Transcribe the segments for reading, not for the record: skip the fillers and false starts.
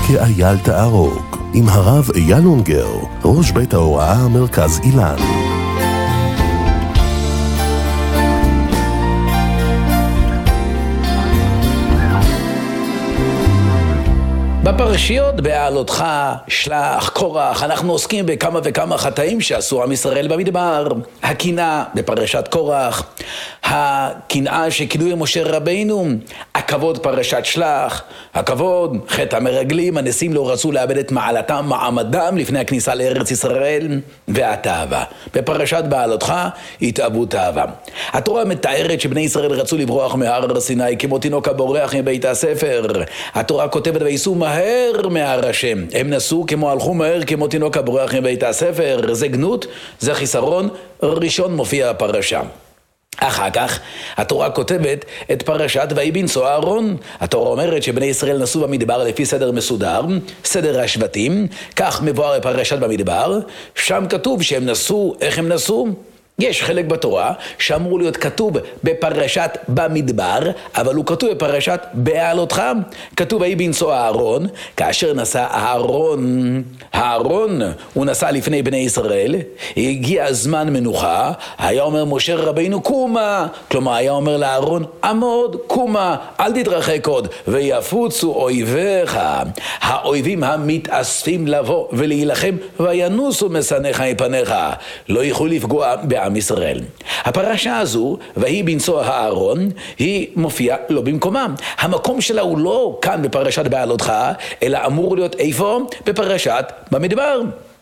כאייל תערוג, עם הרב אייל אונגר, ראש בית ההוראה מרכז אילן. בפרשיות בהעלותך, שלח, קורח, אנחנו עוסקים בכמה וכמה חטאים שעשו עם ישראל במדבר. הקנאה בפרשת קורח, הקנאה שכינוי משה רבינו, הכבוד פרשת שלח, הכבוד, חטא המרגלים, הנשיאים לא רצו לאבד את מעלתם, מעמדם לפני הכניסה לארץ ישראל, והתאווה. בפרשת בהעלותך, התאוות תאווה. התורה מתארת שבני ישראל רצו לברוח מהר סיני כמו תינוק הבורח מבית הספר. התורה כותבת וייסעו מהר מהר השם. הם נסעו כמו הלכו מהר כמו תינוק הבורח מבית הספר. זה גנות, זה חיסרון ראשון מופיע בפרשה. אחר כך התורה כותבת את פרשת ויהי בנשוא אהרון. התורה אומרת שבני ישראל נסעו במדבר לפי סדר מסודר, סדר השבטים, כך מבואר בפרשת במדבר. שם כתוב שהם נסעו, איך הם נסעו? יש חלק בתורה שאמור להיות כתוב בפרשת במדבר, אבל הוא כתוב בפרשת בהעלותך. כתוב ויהי בנשוא אהרון, כאשר נסע אהרון הוא נסע לפני בני ישראל, הגיע זמן מנוחה, היה אומר משה רבינו קומה, כלומר היה אומר לאהרון עמוד, קומה, אל תתרחק עוד, ויפוצו אויביך, האויבים המתאספים לבוא ולהילחם, וינוסו משנאיך מפניך, לא יכולו לפגוע עם ישראל. הפרשה הזו, ויהי בנשוא אהרון, היא מופיעה לא במקומה. המקום שלה הוא לא כאן בפרשת בהעלותך, אלא אמור להיות איפה? בפרשת במדבר.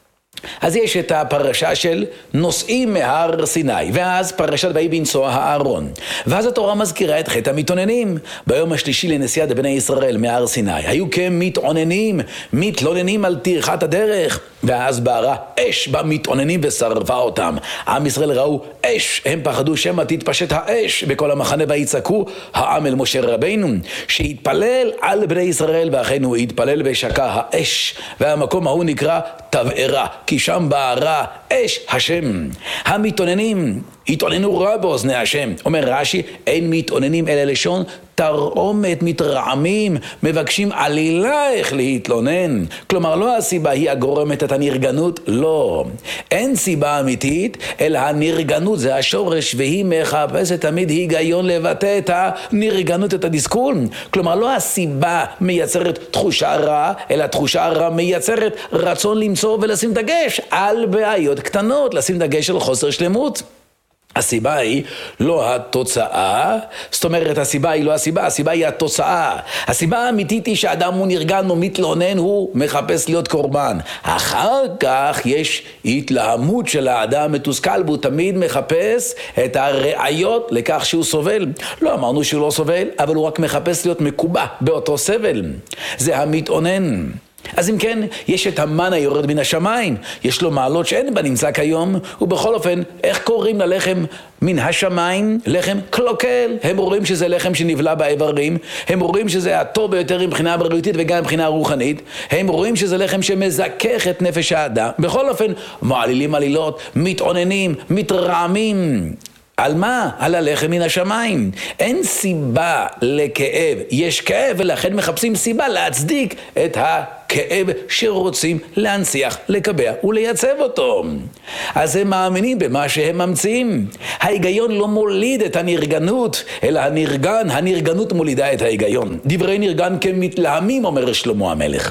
אז יש את הפרשה של נוסעים מהר סיני, ואז פרשת ויהי בנשוא אהרון. ואז התורה מזכירה את חטא המתאוננים. ביום השלישי לנסיעת בני ישראל מהר סיני, היו כמתאוננים, מתלוננים על טרחת הדרך, ואז בערה אש במתאוננים ושרפה אותם. עם ישראל ראו אש, הם פחדו שמא תתפשט האש בכל המחנה, ויצעקו העם אל משה רבינו שהתפלל על בני ישראל, ואכן הוא התפלל ושקע האש, והמקום ההוא נקרא תבערה, כי שם בערה אש השם. המתאוננים התאוננו רע באוזני השם. אומר רש"י, אין מתאוננים אלא לשון תרעומת, מתרעמים, מבקשים עלילה איך להתלונן. כלומר לא הסיבה היא הגורמת את הנרגנות, לא. אין סיבה אמיתית, אלא הנרגנות זה השורש, והיא מחפשת תמיד היגיון לבטא את הנרגנות, את הדיסקול. כלומר לא הסיבה מייצרת תחושה רע, אלא תחושה רע מייצרת רצון למצוא ולשים דגש על בעיות קטנות, לשים דגש על חוסר שלמות. הסיבה היא לא התוצאה, זאת אומרת הסיבה היא לא הסיבה, הסיבה היא התוצאה. הסיבה האמיתית היא שאדם הוא נרגן או מתלונן, הוא מחפש להיות קורבן. אחר כך יש התלהמות של האדם מתוסכל, והוא תמיד מחפש את הראיות לכך שהוא סובל. לא אמרנו שהוא לא סובל, אבל הוא רק מחפש להיות מקובע באותו סבל. זה המתאונן. אז אם כן, יש את המן היורד מן השמיים, יש לו מעלות שאין בנמצא כיום, ובכל אופן, איך קוראים ללחם מן השמיים? לחם קלוקל. הם רואים שזה לחם שנבלע באיברים, הם רואים שזה הטוב ביותר מבחינה בריאותית וגם מבחינה רוחנית, הם רואים שזה לחם שמזכך את נפש האדם. בכל אופן, מעלילים עלילות, מתאוננים, מתרעמים. על מה? על הלחם מן השמיים. אין סיבה לכאב, יש כאב, ולכן מחפשים סיבה להצדיק את הכאב שרוצים להנציח, לקבע ולייצב אותו. אז הם מאמינים במה שהם ממציאים. ההיגיון לא מוליד את הנרגנות, אלא הנרגנות מולידה את ההיגיון. דברי נרגן כמתלהמים, אומר שלמה המלך.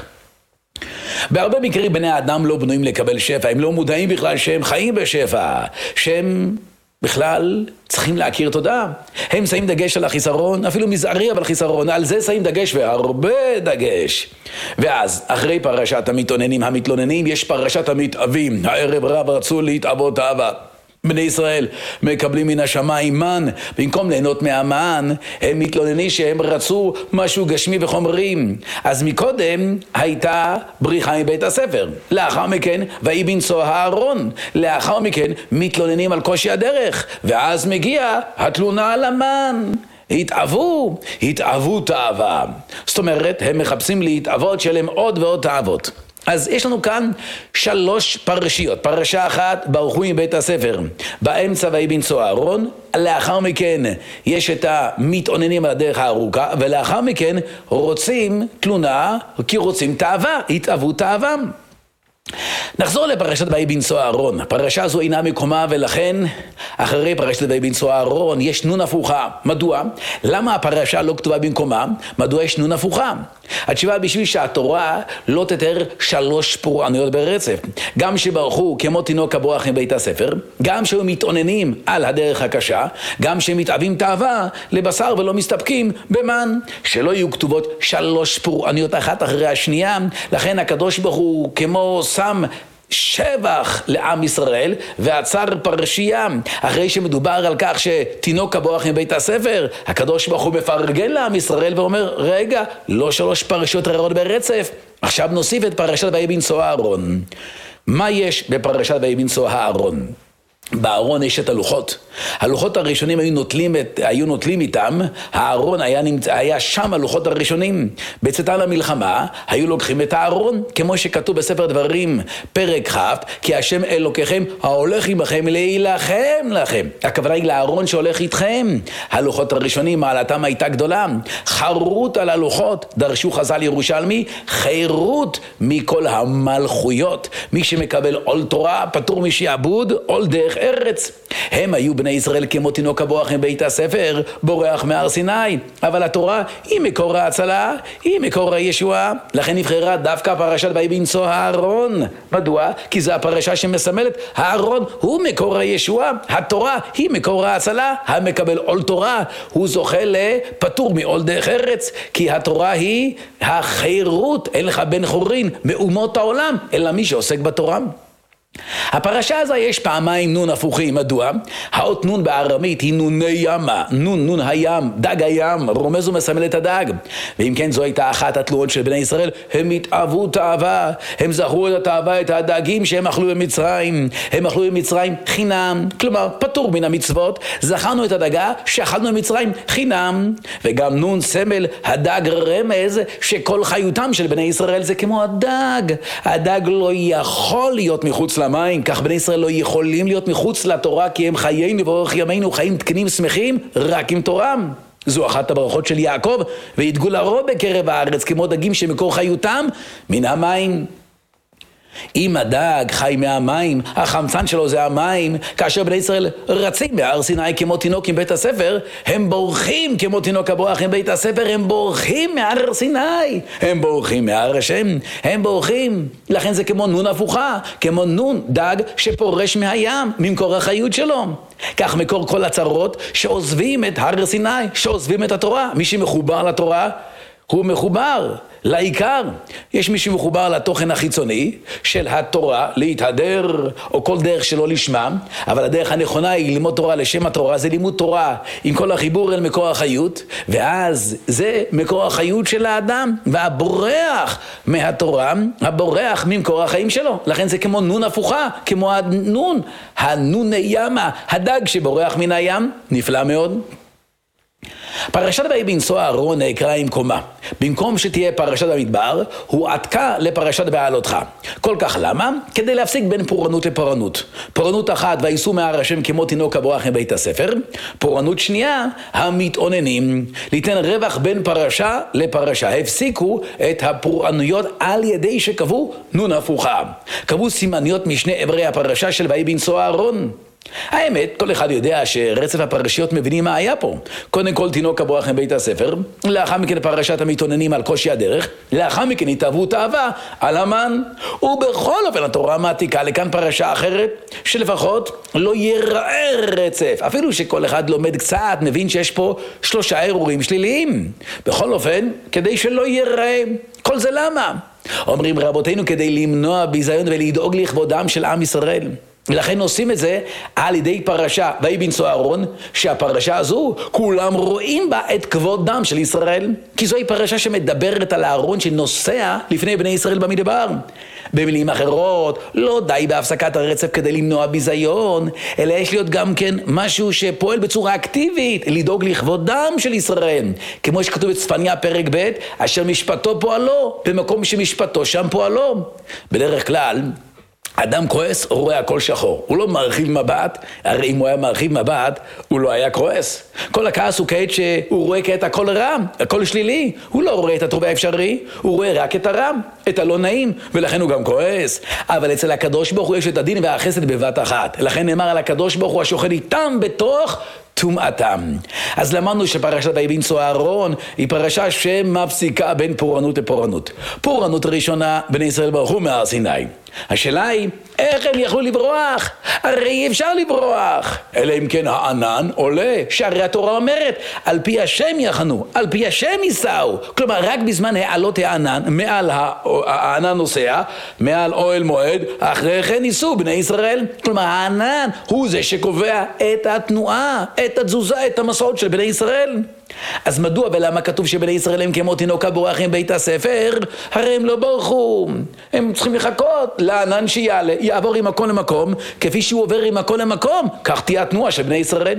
בהרבה מקרים בני האדם לא בנויים לקבל שפע, הם לא מודעים בכלל שהם חיים בשפע, שהם בכלל צריכים להכיר תודה. הם שמים דגש על החיסרון, אפילו מזערי אבל חיסרון, על זה שמים דגש והרבה דגש. ואז אחרי פרשת המתאוננים המתלוננים יש פרשת המתאבים. הערב רב רצו להתאבות אהבה. בני ישראל מקבלים מן השמיים מן, במקום ליהנות מהמן הם מתלוננים שהם רצו משהו גשמי וחומרים. אז מקודם הייתה בריחה מבית הספר, לאחר מכן ויהי בנשוא אהרון, לאחר מכן מתלוננים על קושי הדרך, ואז מגיעה התלונה על המן. התאוות תאווה, זאת אומרת הם מחפשים להתאבות שלהם עוד ועוד תאוות. אז יש לנו כאן 3 פרשיות. פרשה אחת, ברחו מבית הספר, באמצע ויהי בנשוא אהרון, לאחר מכן יש את המתאוננים על הדרך הארוכה, ולאחר מכן רוצים תלונה, כי רוצים תאווה, התאוו תאווה. נחזור לפרשת ויהי בנשוא אהרון. הפרשה הזו אינה מקומה, ולכן אחרי פרשת ויהי בנשוא אהרון יש נון הפוכה. מדוע? למה הפרשה לא כתובה במקומה? מדוע יש נון הפוכה? התשובה בשביל שהתורה לא תתאר 3 פורענויות ברצף. גם שברחו כמו תינוק הבורח מבית הספר, גם שהיו מתאוננים על הדרך הקשה, גם שהם מתאווים תאווה לבשר ולא מסתפקים במן. שלא יהיו כתובות 3 פורענויות אחת אחרי השנייה. לכן הקדוש ברוך הוא כמו שם שבח לעם ישראל ועצר פרשייה אחרי שמדובר על כך שתינוק הבורח מבית הספר. הקדוש ברוך הוא מפרגן לעם ישראל ואומר, רגע, לא 3 פרשיות רעות ברצף, עכשיו נוסיף את פרשת ויהי בנשוא אהרון. מה יש בפרשת ויהי בנשוא אהרון? בארון יש את הלוחות. הלוחות הראשונים היו נוטלים איתם. הארון היה שם הלוחות הראשונים. בצאתם למלחמה היו לוקחים את הארון, כמו שכתוב בספר דברים פרק כ', כי השם אלוקיכם ההולך עמכם להילחם לכם. הכוונה היא לארון שהולך איתכם. הלוחות הראשונים מעלתם הייתה גדולה. חרות על הלוחות, דרשו חז"ל ירושלמי, חירות מכל המלכויות. מי שמקבל עול תורה פטור משעבוד, עול דרך ארץ. הם היו בני ישראל כמו תינוק הבורח מבית הספר, בורח מהר סיני. אבל התורה היא מקור ההצלה, היא מקור הישועה. לכן נבחרה דווקא פרשת ויהי בנשוא אהרון. מדוע? כי זו הפרשה שמסמלת, הארון הוא מקור הישועה, התורה היא מקור ההצלה. המקבל עול תורה הוא זוכה לפטור מעול דרך ארץ, כי התורה היא החירות. אין לך בן חורין מאומות העולם אלא מי שעוסק בתורה. הפרשה הזו יש פעמיים נון הפוכים. מדוע? האות נון בארמית היא נוני ימה, נון הים, דג הים, רומז ומסמל את הדג. ואם כן, זו הייתה אחת התלונות של בני ישראל. הם התאוו תאווה, הם זכרו את התאווה, את הדגים שהם אכלו במצרים. הם אכלו במצרים חינם, כלומר פטור מן המצוות. זכרנו את הדגה שאכלנו במצרים חינם. וגם נון סמל, הדג רמז שכל חיותם של בני ישראל זה כמו הדג. הדג לא יכול להיות מחוץ למים, כך בני ישראל לא יכולים להיות מחוץ לתורה, כי הם חיינו ואורך ימינו חיים תקנים שמחים רק עם תורה. זו אחת הברכות של יעקב, וידגו לרוב בקרב הארץ כמו דגים שמקור חיותם מן המים. אם הדג חי מהמים, החמצן שלו זה המים. כאשר בני ישראל רצים מהר סיני כמו תינוק עם בית הספר, הם בורחים כמו תינוק הבורח עם בית הספר. הם בורחים מהר סיני, הם בורחים מהר השם, הם בורחים. לכן זה כמו נון הפוכה, כמו נון דג שפורש מהים, ממקור החיות שלו. כך מקור כל הצרות שעוזבים את הר סיני, שעוזבים את התורה. מי שמחובר לתורה הוא מחובר לעיקר. יש מי שמחובר לתוכן החיצוני של התורה, להתהדר או כל דרך שלא לשמה, אבל הדרך הנכונה היא ללמוד תורה לשם התורה. זה לימוד תורה עם כל החיבור אל מקור החיות, ואז זה מקור החיות של האדם, והבורח מהתורה, הבורח ממקור החיים שלו. לכן זה כמו נון הפוכה, כמו הנון ימה, הדג שבורח מן הים. נפלא מאוד. פרשת ויהי בנשוא אהרון נקרא עם קומה. במקום שתהיה פרשת במדבר, הוא עתקה לפרשת בעלותך. כל כך למה? כדי להפסיק בין פורענות לפורענות. פורענות אחת, וייסעו מהר השם כמו תינוק הבורח מבית הספר. פורענות שנייה, המתאוננים. ליתן רווח בין פרשה לפרשה. הפסיקו את הפורענויות על ידי שקבעו נון הפוכה. קבעו סימניות משני עברי הפרשה של ויהי בנשוא אהרון. האמת, כל אחד יודע שרצף הפרשיות מבינים מה היה פה. קודם כל תינוק הבורח מבית הספר, לאחר מכן פרשת המתאוננים על קושי הדרך, לאחר מכן התאוו תאווה על המן. ובכל אופן התורה מעתיקה לכאן פרשה אחרת, שלפחות לא ייראה רצף. אפילו שכל אחד לומד קצת, מבין שיש פה 3 אירועים שליליים. בכל אופן, כדי שלא ייראה. כל זה למה? אומרים רבותינו כדי למנוע ביזיון ולדאוג לכבודם של עם ישראל. לכן עושים את זה על ידי פרשה ויהי בנשוא אהרון, שהפרשה הזו כולם רואים בה את כבודם של ישראל, כי זוהי פרשה שמדברת על אהרון שנוסע לפני בני ישראל במדבר. במילים אחרות, לא די בהפסקת הרצף כדי למנוע ביזיון, אלא יש להיות גם כן משהו שפועל בצורה אקטיבית, לדאוג לכבודם של ישראל, כמו שכתוב בצפניה פרק ב', אשר משפטו פועלו, במקום שמשפטו שם פועלו. בדרך כלל אדם כועס, הוא רואה הכל שחור, הוא לא מרחיב מבט, הרי אם הוא היה מרחיב מבט, הוא לא היה כועס. כל הכעס הוא כעת שהוא רואה כעת הכל רע, הכל שלילי, הוא לא רואה את הטוב האפשרי, הוא רואה רק את הרע, את הלא נעים, ולכן הוא גם כועס. אבל אצל הקדוש ברוך הוא יש את הדין והחסד בבת אחת, לכן נאמר על הקדוש ברוך הוא השוכן איתם בתוך טומאתם. אז למדנו שפרשת ויהי בנשוא אהרון היא פרשה שמפסיקה בין פורענות לפורענות. פורענות הראשונה, בני ישראל ברחו מהר סיני. השאלה היא, איך הם יכלו לברוח? הרי אי אפשר לברוח. אלא אם כן הענן עולה, שהרי התורה אומרת, על פי השם יחנו, על פי השם ייסעו. כלומר, רק בזמן העלות הענן, מעל הענן נוסע, מעל אוהל מועד, אחרי כן ייסעו בני ישראל. כלומר, הענן הוא זה שקובע את התנועה, את התזוזה, את המסעות של בני ישראל. אז מדוע ולמה כתוב שבני ישראל הם כמו תינוק הבורחים בית הספר? הרי הם לא ברחו, הם צריכים לחכות לענן שיעלה, יעבור ממקום למקום, כפי שהוא עובר ממקום למקום, כך תהיה התנועה של בני ישראל.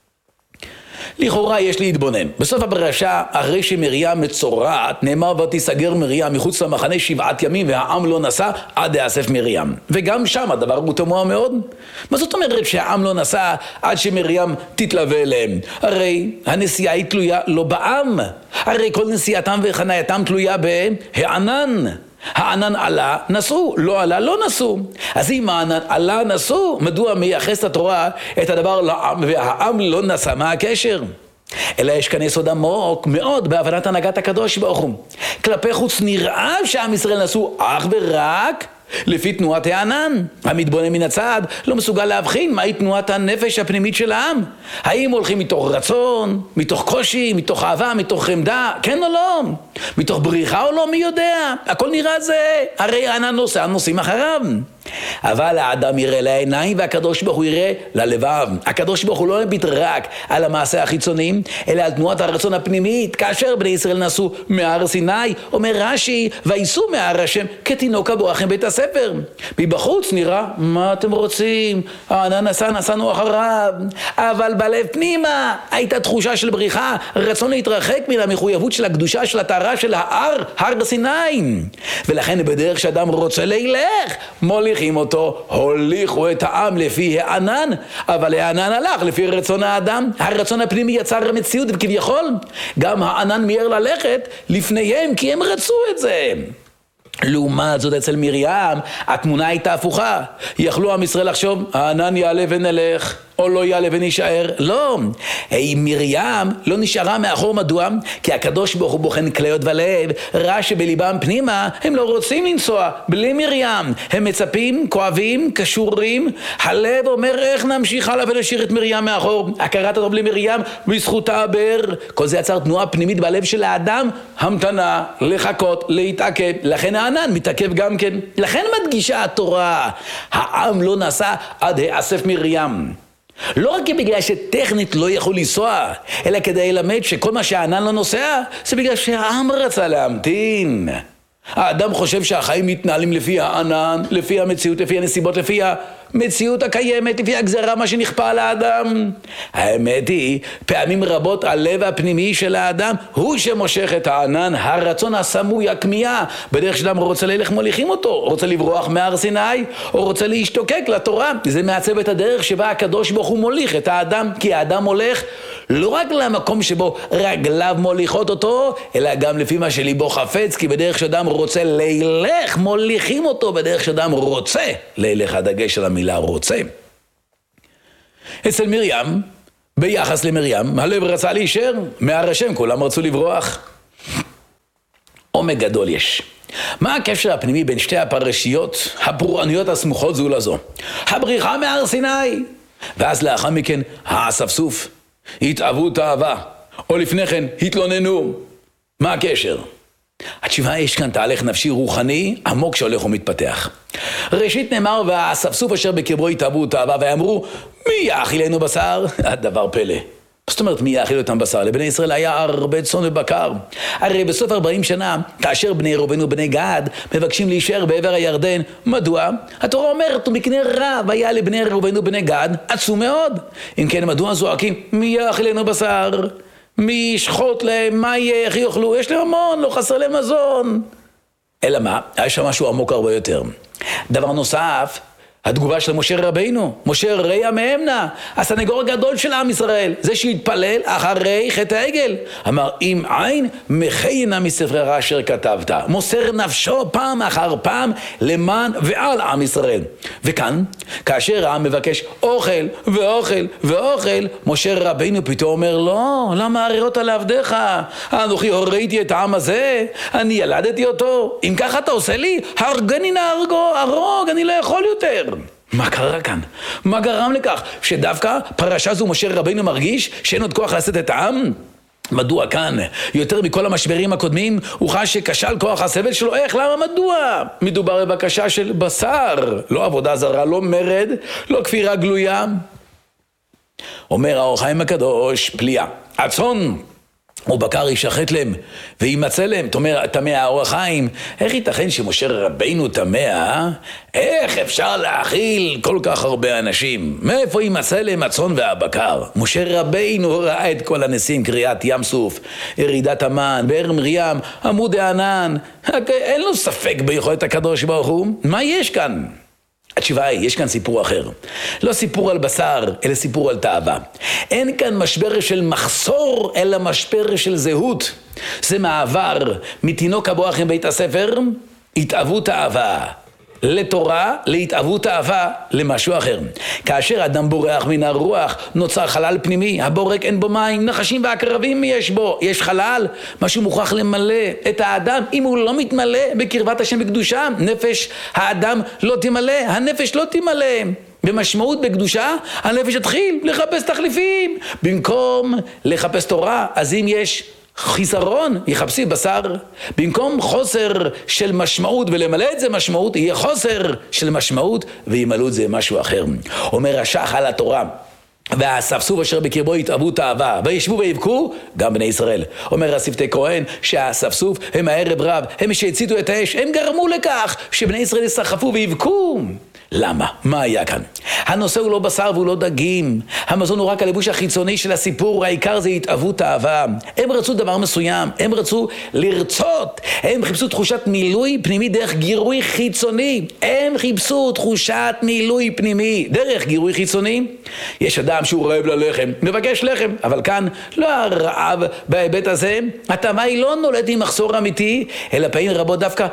לכאורה יש להתבונן. בסוף הפרשה, אחרי שמרים מצורעת, נאמר ותיסגר מרים מחוץ למחנה 7 ימים והעם לא נסע עד יאסף מרים. וגם שם הדבר הוא תמוה מאוד. מה זאת אומרת שהעם לא נסע עד שמרים תתלווה אליהם? הרי הנסיעה היא תלויה לא בעם. הרי כל נסיעתם וחנייתם תלויה בהענן. הענן עלה, נסעו, לא עלה, לא נסעו. אז אם הענן עלה, נסעו, מדוע מייחס התורה את הדבר לעם והעם לא נסע? מה הקשר? אלא יש כאן יסוד עמוק מאוד בהבנת הנהגת הקדוש ברוך הוא. כלפי חוץ נראה שעם ישראל נסעו אך ורק לפי תנועת הענן. המתבונן מן הצד לא מסוגל להבחין מהי תנועת הנפש הפנימית של העם. האם הולכים מתוך רצון, מתוך קושי, מתוך אהבה, מתוך חמדה, כן או לא? מתוך בריחה או לא, מי יודע? הכל נראה זה, הרי הענן נוסע, נוסעים אחריו. אבל האדם יראה לעיניים והקדוש ברוך הוא יראה ללבב. הקדוש ברוך הוא לא מביט רק על המעשה החיצוני, אלא על תנועת הרצון הפנימית. כאשר בני ישראל נסעו מהר סיני, אומר רש"י, וייסעו מהר השם כתינוק הבורחים בית הספר. מבחוץ נראה, מה אתם רוצים? הענן נסע, נסענו אחריו. אבל בלב פנימה הייתה תחושה של בריחה, רצון להתרחק מן המחויבות של הקדושה של הטהרה של הר סיני. ולכן בדרך שאדם רוצה לילך, מוליכים אותו, הוליכו את העם לפי הענן, אבל הענן הלך לפי רצון האדם. הרצון הפנימי יצר מציאות, וכביכול גם הענן מיהר ללכת לפניהם כי הם רצו את זה. לעומת זאת אצל מרים התמונה הייתה הפוכה. יכלו עם ישראל לחשוב הענן יעלה ונלך, או לא יעלה ונשאר. לא, מרים לא נשארה מאחור. מדוע? כי הקדוש ברוך הוא בוחן כליות ולב, ראה שבליבם פנימה הם לא רוצים לנסוע בלי מרים. הם מצפים, כואבים, קשורים. הלב אומר איך נמשיך הלאה ולשאיר את מרים מאחור. הכרת הטוב למרים בזכותה הבאר. כל זה יצר תנועה פנימית בלב של האדם, המתנה, לחכות, להתעכב. לכן הענן מתעכב גם כן. לכן מדגישה התורה, העם לא נסע עד יאסף מרים. לא רק בגלל שטכנית לא יכול לנסוע, אלא כדי ללמד שכל מה שהענן לא נוסע, זה בגלל שהעם רצה להמתין. האדם חושב שהחיים מתנהלים לפי הענן, לפי המציאות, לפי הנסיבות, לפי המציאות הקיימת, לפי הגזרה, מה שנכפה על האדם. האמת היא, פעמים רבות הלב הפנימי של האדם הוא שמושך את הענן, הרצון הסמוי, הכמיהה. בדרך שאדם רוצה ללך מוליכים אותו, רוצה לברוח מהר סיני, או רוצה להשתוקק לתורה. זה מעצב את הדרך שבה הקדוש ברוך הוא מוליך את האדם, כי האדם הולך לא רק למקום שבו רגליו מוליכות אותו, אלא גם לפי מה שליבו חפץ, כי בדרך שאדם רוצה לילך, מוליכים אותו בדרך שאדם רוצה לילך. הדגש של המילה רוצה. אצל מרים, ביחס למרים, הלב רצה להישאר, מהר השם כולם רצו לברוח. עומק גדול יש. מה הקשר הפנימי בין שתי הפרשיות הפורעניות הסמוכות זו לזו? הבריחה מהר סיני, ואז לאחר מכן האספסוף, התאהבו תאווה, או לפני כן התלוננו. מה הקשר? התשובה, יש כאן תהליך נפשי רוחני עמוק שהולך ומתפתח. ראשית נאמר, והאספסוף אשר בקרבו התאהבו תאווה, ואמרו, מי יאכילנו בשר? הדבר פלא. זאת אומרת, מי יאכיל אותם בשר? לבני ישראל היה הרבה צאן ובקר. הרי בסוף 40 שנה, כאשר בני ראובן ובני גד מבקשים להישאר בעבר הירדן, מדוע? התורה אומרת, ומקנה רב היה לבני ראובן ובני גד עצום מאוד. אם כן, מדוע זועקים? מי יאכילנו בשר? מי ישחוט להם? מה יהיה? איך יאכלו? יש להם המון, לא חסר להם מזון. אלא מה? היה שם משהו עמוק הרבה יותר. דבר נוסף, התגובה של משה רבינו, משה ריה מהמנה, הסנגור הגדול של עם ישראל, זה שהתפלל אחרי חטא העגל. אמר, אם עין מחיינה מספרך אשר כתבת, מוסר נפשו פעם אחר פעם למען ועל עם ישראל. וכאן, כאשר העם מבקש אוכל ואוכל ואוכל, משה רבינו פתאום אומר, לא, למה הריעות על עבדיך? אנוכי הוריתי את העם הזה, אני ילדתי אותו, אם ככה אתה עושה לי, הרגני נהרוג, אני לא יכול יותר. מה קרה כאן? מה גרם לכך? שדווקא פרשה זו משה רבינו מרגיש שאין עוד כוח לשאת את העם? מדוע כאן? יותר מכל המשברים הקודמים הוא חש שכשל כוח הסבל שלו. איך? למה? מדוע? מדובר בבקשה של בשר, לא עבודה זרה, לא מרד, לא כפירה גלויה. אומר האור החיים הקדוש, פליאה, הצאן ובקר ישחט להם וימצא להם. זאת אומרת, תמה האור החיים, איך ייתכן שמשה רבינו תמה? איך אפשר להאכיל כל כך הרבה אנשים? מאיפה ימצא להם הצאן והבקר? משה רבינו ראה את כל הניסים, קריאת ים סוף, ירידת המן, באר מרים, עמוד הענן. אין לו ספק ביכולת הקדוש ברוך הוא. מה יש כאן? התשובה היא, יש כאן סיפור אחר. לא סיפור על בשר, אלא סיפור על תאווה. אין כאן משבר של מחסור, אלא משבר של זהות. זה מעבר מתינוק הבורח עם בית הספר, התאהבות תאווה, לתורה, להתאהבות תאווה, למשהו אחר. כאשר אדם בורח מן הרוח, נוצר חלל פנימי, הבורק אין בו מים, נחשים ועקרבים יש בו, יש חלל, משהו מוכרח למלא את האדם. אם הוא לא מתמלא בקרבת השם בקדושה, נפש האדם לא תמלא, הנפש לא תמלא. במשמעות בקדושה, הנפש התחיל לחפש תחליפים. במקום לחפש תורה, אז אם יש חיסרון, יחפשי בשר. במקום חוסר של משמעות ולמלא את זה משמעות, יהיה חוסר של משמעות וימלאו את זה משהו אחר. אומר השח על התורה, והאספסוף אשר בקרבו התאהבו תאווה וישבו ויבכו, גם בני ישראל. אומר השפתי כהן שהאספסוף הם הערב רב, הם שהציתו את האש, הם גרמו לכך שבני ישראל יסחפו ויבכו. למה? מה היה כאן? הנושא הוא לא בשר והוא לא דגים. המזון הוא רק הלבוש החיצוני של הסיפור. העיקר זה התאהבות תאווה. הם רצו דבר מסוים, הם רצו לרצות. הם חיפשו תחושת מילוי פנימי דרך גירוי חיצוני. הם חיפשו תחושת מילוי פנימי דרך גירוי חיצוני. יש אדם שהוא רעב ללחם, מבקש לחם, אבל כאן לא הרעב בהיבט הזה. התאווה היא לא נולדת עם מחסור אמיתי, אלא פעמים רבות דווקא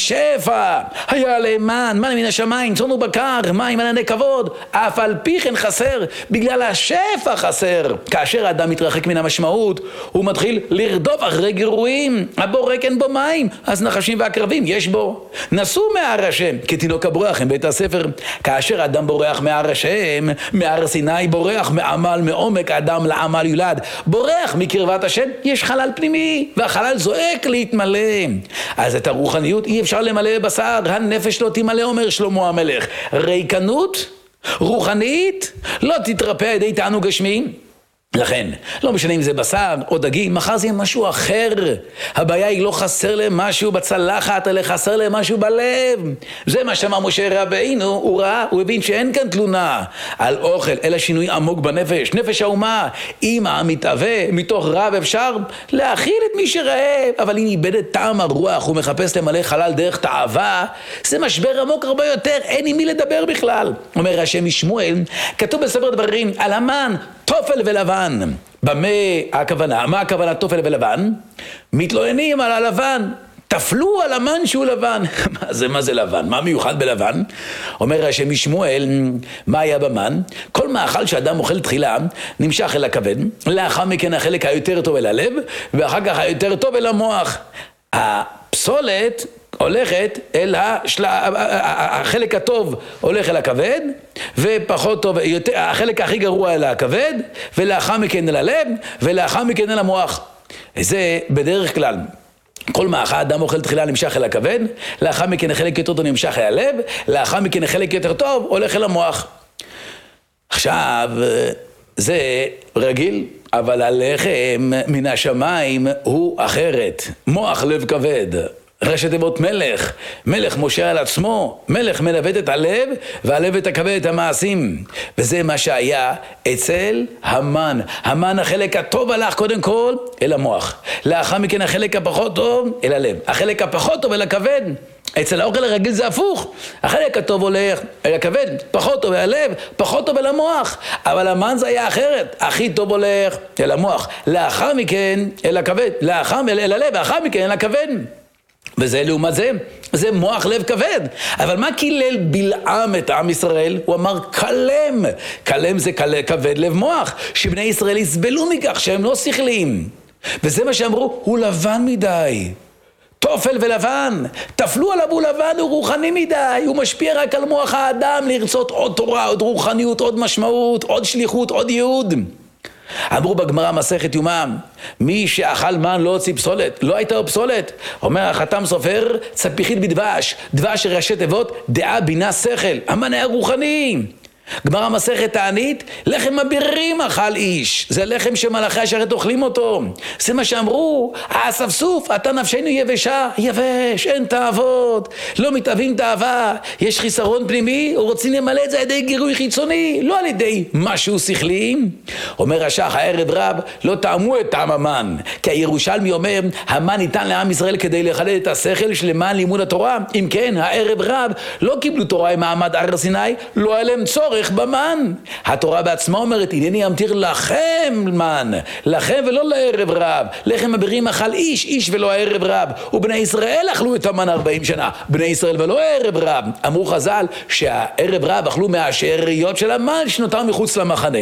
משפע. היה להם מן מן השמיים, צאן ובקר, מים ענני כבוד, אף על פי כן חסר, בגלל השפע חסר. כאשר האדם מתרחק מן המשמעות, הוא מתחיל לרדוף אחרי גירויים. הבורק אין בו מים, אז נחשים ועקרבים יש בו. נסו מהר השם, כתינוק הבורח עם בית הספר. כאשר האדם בורח מהר השם, מהר סיני, בורח מעמל, מעומק האדם לעמל יולד, בורח מקרבת השם, יש חלל פנימי, והחלל זועק להתמלא. אז את הרוחניות אי אפשר למלא בשר, הנפש לא תמלא, אומר שלמה המלך. ריקנות רוחנית לא תתרפא על ידי תענוג גשמי. לכן, לא משנה אם זה בשר או דגים, מחר זה יהיה משהו אחר. הבעיה היא לא חסר להם משהו בצלחת, אלא חסר להם משהו בלב. זה מה שאמר משה רבינו, הוא ראה, הוא הבין שאין כאן תלונה על אוכל, אלא שינוי עמוק בנפש, נפש האומה. אם העם מתאווה, מתוך רב אפשר להאכיל את מי שרעב, אבל אם איבד את טעם הרוח, הוא מחפש למלא חלל דרך תאווה, זה משבר עמוק הרבה יותר, אין עם מי לדבר בכלל. אומר השם משמואל, כתוב בספר דברים על המן, תופל ולבן. במה הכוונה? מה הכוונה תופל ולבן? מתלוננים על הלבן. תפלו על המן שהוא לבן. מה זה לבן? מה מיוחד בלבן? אומר השם משמואל, מה היה במן? כל מאכל שאדם אוכל תחילה נמשך אל הכבד, לאחר מכן החלק היותר טוב אל הלב, ואחר כך היותר טוב אל המוח. הפסולת הולכת אל החלק הטוב הולך אל הכבד, ופחות טוב, החלק הכי גרוע אל הכבד, ולאחר מכן אל הלב, ולאחר מכן אל המוח. זה בדרך כלל כל מה האדם אוכל תחילה נמשך אל הכבד, לאחר מכן החלק יותר טוב נמשך אל הלב, לאחר מכן החלק יותר טוב הולך אל המוח. עכשיו, זה רגיל, אבל הלחם מן השמיים הוא אחרת. מוח לב כבד, ראשי תיבות מלך, מלך מושע על עצמו, מלך מלווה את הלב, והלב את הכבד את המעשים. וזה מה שהיה אצל המן. המן החלק הטוב הלך קודם כל אל המוח, לאחר מכן החלק הפחות טוב אל הלב, החלק הפחות טוב אל הכבד. אצל האוכל הרגיל זה הפוך, החלק הטוב הולך אל הכבד, פחות טוב אל הלב, פחות טוב אל המוח. אבל המן זה היה אחרת, הכי טוב הולך אל המוח, לאחר מכן אל הכבד, אל הלב, לאחר מכן אל הכבד. וזה לעומת זה, זה מוח לב כבד. אבל מה קילל בלעם את עם ישראל? הוא אמר קלם. קלם זה כבד לב מוח, שבני ישראל יסבלו מכך שהם לא שכליים. וזה מה שאמרו, הוא לבן מדי. תופל ולבן, תפלו עליו, הוא לבן, הוא רוחני מדי, הוא משפיע רק על מוח האדם לרצות עוד תורה, עוד רוחניות, עוד משמעות, עוד שליחות, עוד ייעוד. אמרו בגמרא מסכת יומא, מי שאכל מן לא הוציא פסולת, לא הייתה פסולת. אומר החתם סופר, צפיחית בדבש, דבש ראשי תיבות, דעה בינה שכל, המן היה רוחני. גמרא מסכת תענית, לחם הבירים אכל איש, זה לחם שמלאכי השרת אוכלים אותו. זה מה שאמרו, האספסוף, אתה נפשנו יבשה, יבש, אין תאוות, לא מתאבים תאווה, יש חיסרון פנימי, רוצים למלא את זה על ידי גירוי חיצוני, לא על ידי משהו שכלי. אומר השח, הערב רב, לא טעמו את טעם המן, כי הירושלמי אומר, המן ניתן לעם ישראל כדי לחלל את השכל שלמען לימוד התורה. אם כן, הערב רב לא קיבלו תורה עם מעמד הר סיני, לא היה להם צורך במן. התורה בעצמה אומרת, הנני אמתיר לכם מן, לכם ולא לערב רב. לחם הבירים אכל איש, איש ולא הערב רב. ובני ישראל אכלו את המן 40 שנה, בני ישראל ולא הערב רב. אמרו חז"ל שהערב רב אכלו מהשאריות של המן שנותר מחוץ למחנה.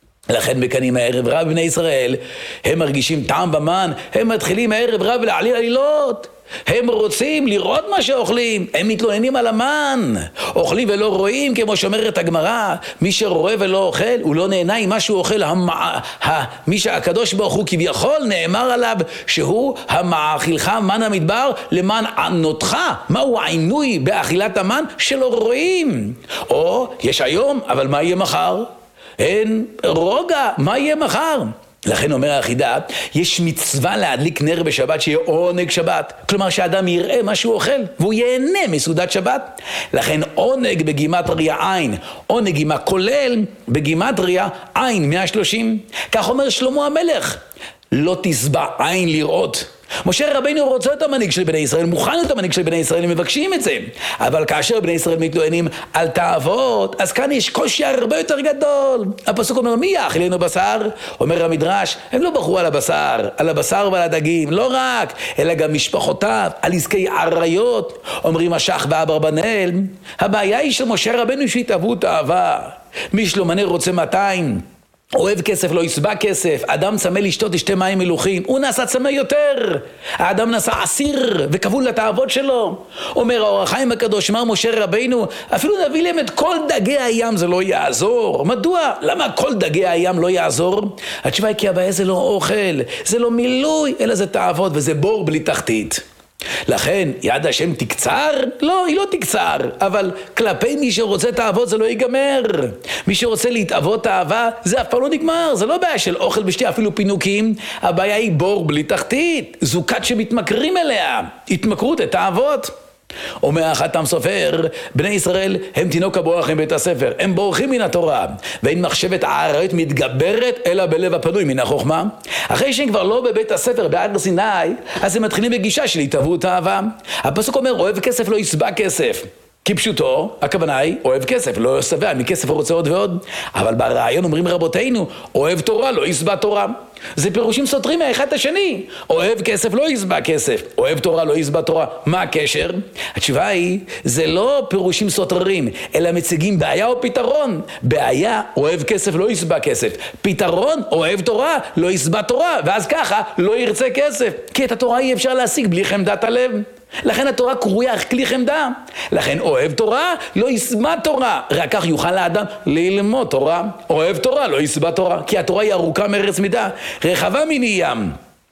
לכן מקנים הערב רב בני ישראל, הם מרגישים טעם במן, הם מתחילים הערב רב להעליל עלילות. הם רוצים לראות מה שאוכלים, הם מתלוננים על המן, אוכלים ולא רואים, כמו שאומרת הגמרא, מי שרואה ולא אוכל, הוא לא נהנה עם מה שהוא אוכל. מי שהקדוש ברוך הוא כביכול נאמר עליו שהוא המאכילך מן המדבר למען ענותך. מהו העינוי באכילת המן? שלא רואים. או יש היום, אבל מה יהיה מחר? אין רוגע, מה יהיה מחר? לכן אומר האחידה, יש מצווה להדליק נר בשבת שיהיה עונג שבת. כלומר שהאדם יראה מה שהוא אוכל והוא ייהנה מסעודת שבת. לכן עונג בגימטריה עין, עונג עם הכולל בגימטריה עין 130. כך אומר שלמה המלך, לא תשבע עין לראות. משה רבינו רוצה את המנהיג של בני ישראל, מוכן את המנהיג של בני ישראל, הם מבקשים את זה. אבל כאשר בני ישראל מתלוננים על תאוות, אז כאן יש קושי הרבה יותר גדול. הפסוק אומר, מי יאכילנו בשר? אומר המדרש, הם לא בחרו על הבשר ועל הדגים, לא רק, אלא גם משפחותיו, על עסקי עריות. אומרים השח ואברבנאל, הבעיה היא של משה רבינו שהתאוו תאווה. מי שלומנה רוצה 200. אוהב כסף לא יסבע כסף, אדם צמא לשתות ישתה מים מלוחים, הוא נעשה צמא יותר, האדם נעשה אסיר וכבול לתאוות שלו. אומר האור החיים הקדוש, אמר משה רבינו, אפילו נביא להם את כל דגי הים זה לא יעזור. מדוע? למה כל דגי הים לא יעזור? התשובה היא כי הבעיה זה לא אוכל, זה לא מילוי, אלא זה תאוות וזה בור בלי תחתית. לכן יד השם תקצר? לא, היא לא תקצר, אבל כלפי מי שרוצה תאוות זה לא ייגמר. מי שרוצה להתאוות תאווה זה אף פעם לא נגמר. זה לא בעיה של אוכל בשתי אפילו פינוקים, הבעיה היא בור בלי תחתית, זוקת שמתמכרים אליה, התמכרות לתאוות. אומר החתם סופר, בני ישראל הם תינוק הבורח מבית הספר, הם בורחים מן התורה, ואין מחשבת העריות מתגברת אלא בלב הפנוי מן החוכמה. אחרי שהם כבר לא בבית הספר בהר סיני, אז הם מתחילים בגישה של התאוות תאווה. הפסוק אומר, אוהב כסף לא יסבע כסף. כפשוטו, הכוונה היא, אוהב כסף, לא שבע, מכסף הוא רוצה עוד ועוד. אבל ברעיון אומרים רבותינו, אוהב תורה, לא ישבע תורה. זה פירושים סותרים מהאחד השני. אוהב כסף, לא ישבע כסף. אוהב תורה, לא ישבע תורה. מה הקשר? התשובה היא, זה לא פירושים סותרים, אלא מציגים בעיה או פתרון. בעיה, אוהב כסף, לא ישבע כסף. פתרון, אוהב תורה, לא ישבע תורה. ואז ככה, לא ירצה כסף. כי את התורה אי אפשר להשיג בלי חמדת הלב. לכן התורה קרויה כלי חמדה. לכן אוהב תורה לא ישבע תורה, רק כך יוכל האדם ללמוד תורה. אוהב תורה לא ישבע תורה, כי התורה היא ארוכה מארץ מידה, רחבה מני ים.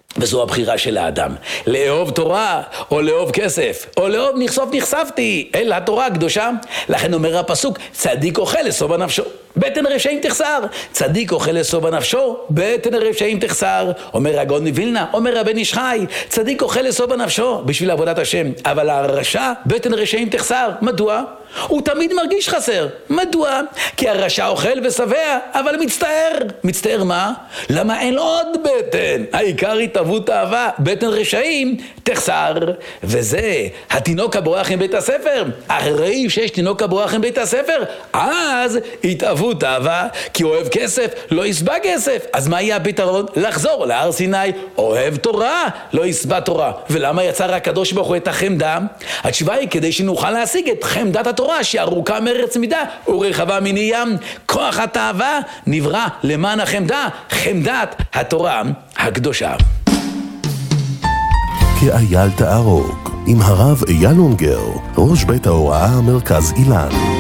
וזו הבחירה של האדם, לאהוב תורה או לאהוב כסף, או לאהוב נחשפתי אל התורה הקדושה. לכן אומר הפסוק, צדיק אוכל לשובע נפשו, בטן רשעים תחסר. צדיק אוכל לשובע נפשו, בטן רשעים תחסר. אומר הגאון מווילנה, אומר הבן איש חי, צדיק אוכל לשובע נפשו בשביל עבודת השם, אבל הרשע בטן רשעים תחסר. מדוע? הוא תמיד מרגיש חסר. מדוע? כי הרשע אוכל ושבע, אבל מצטער. מצטער מה? למה אין לו עוד בטן? העיקר התאוות אהבה, בטן רשעים תחסר. וזה התינוק הבורח עם בית הספר. אחרי שיש תינוק הבורח עם בית הספר, אז התאוות אהבה, כי אוהב כסף לא יסבע כסף. אז מה יהיה הפתרון? לחזור להר סיני, אוהב תורה לא יסבע תורה. ולמה יצר הקדוש ברוך הוא את החמדה? התשובה היא כדי שנוכל להשיג את חמדת התורה, שהיא ארוכה מארץ מידה ורחבה מני ים. כוח התאווה נברא למען החמדה, חמדת התורה הקדושה. כאייל תערוג, עם הרב אייל אונגר, ראש בית ההוראה מרכז אילן.